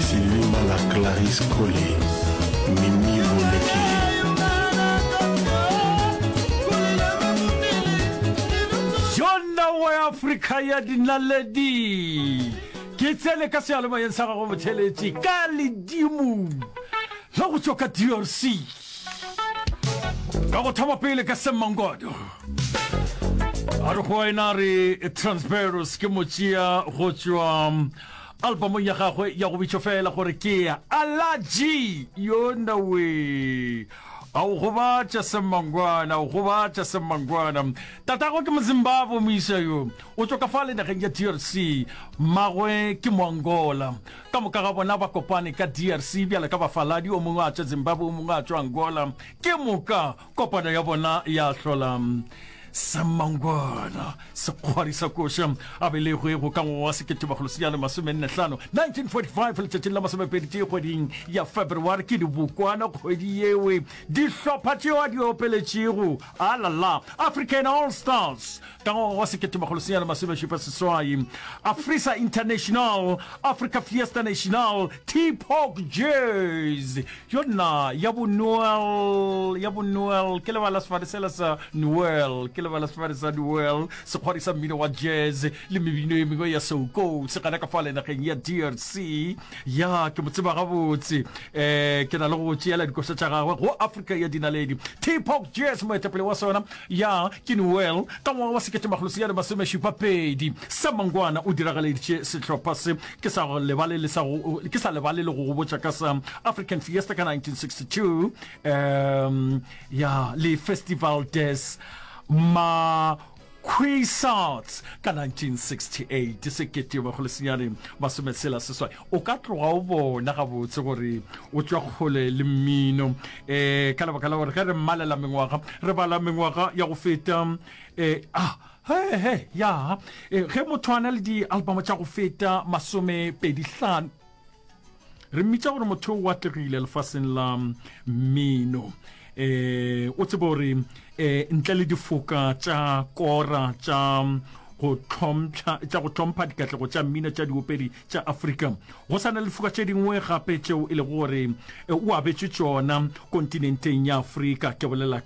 Sylvie Mala, Clarisse Collet, Mimi Moleki. Yona wa Afrika ya dinaledi. Kitsele ka sealema ya ntsha go motheletsi ka ledimo. La go tsoka DRC. Ka go thama pele ka Semangodo. Aro go ina re Transparus ke motšia go tswa album ya gagwe ya go bitšofela gore ke ya Alaji yona we. Au gobatša Semangwana, au gobatša Semangwana. Tatago ke Zimbabwe moisa yo. O tsoka fa le nageng ya DRC, magwe ke Mongola. Ka moka ga bona ba kopane ka DRC bjale ka bafaladi o mongwe a tša Zimbabwe o mongwe a tšwa Angola. Ke moka kopano ya bona ya hlola Semangwana sekgwari sa koša a belegwego ka ngwaga wa 1945 1945 letšatšing la masomepedi kgweding ya February ke dibukwana kgwedi yewe dihlopha tšeo a di opeletšego alala African All Stars ka ngwaga wa 1976 Afrisa International Africa Fiesta National T-Pop Jazz yona ya bo Noel ke le ba la sefadisela sa Noel ke le ba la sefadisa Noel sekgwari sa mmino wa jazz le mebino e mengwe ya soul se kana ka fa le nageng ya DRC ya ke motseba gabotse ke na le go tšeela dikoša tša gagwe go Africa ya dinaledi T-Pop Jazz moetapele wa sona ya ke Noel ka ngwaga wa 1972 Semangwana o diragaleditše sehlopha se ke sa lebale le go go botša ka sa African Fiesta ka 1962 ya le Festival des Cuisards ka 1968 sekete ba go le senyane masometsela seswa o ka tloga o bona ga botse gore o tswa gole le mmino ka lebaka la gore ga re mmalela mengwaga re bala mengwaga ya go feta ya ge motho a na le di-album tša go feta 25 re mmitša gore motho o atlegile lefaseng la mmino o tsebe gore ntle le difoka tša kora tša go tlhompha dikatlego tša mmino tša diopedi tša Afrika go sana le difoka tše dingwe gape tšeo e le gore o abetše tšona kontinenteng ya Afrika ke bolela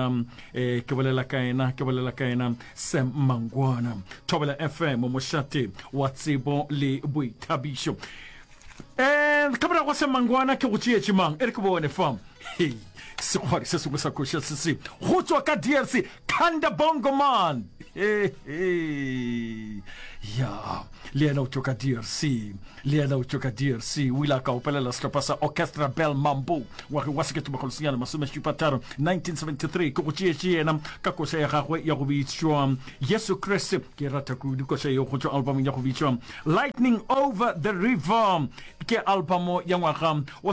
ka ena Semangwana Thobela FM mošate wa tsebo le boithabišo ka morago Semangwana ke go tšeetše mang e re ke bone fam sekgwari se sengwe sa koša se se go tswa ka DRC Kanda Bongo Man ya le ena o tswa ka DRC o ile a ka opelela sehlopha sa Orchestra Bell Mambo wa 1973 ke go tšeetše ena ka koša ya gagwe ya go bitšwa Yesu Kriste ke rata kudu koša eo go tswa album ya go bitšwa Lightning Over the River ke album ya ngwaga wa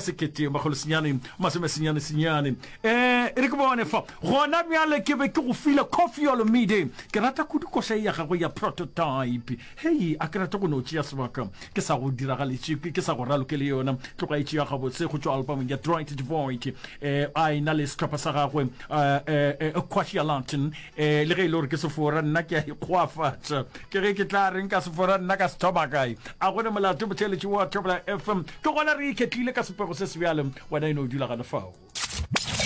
1977 re ke bone fa gona bjale ke be ke go fila Koffi Olomide ke rata kudu koša ya gagwe ya Prototype hey a ke rata go no tšea sebaka ke sa go diragaletše ke sa go ralokele yona tloga e tšea gabotse go tswa album ya Dry to Void a ina le setlhopha sa gagwe Kwashia Lantern le ge e le gore ke sefora nna ke a ikgwafatša ke ge ke tla reng ka sefora nna ka se thoma kae a gone molato motheletši wa Thobela FM ke gona re iketlile ka sepego se se bjale wena e no o dula gana fao